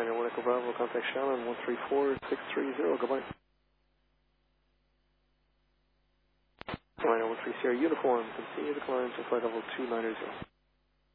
Liner 1 Echo Bravo, contact Shannon 134630, goodbye. Liner 13 Sierra Uniform, continue to climb to flight level 290.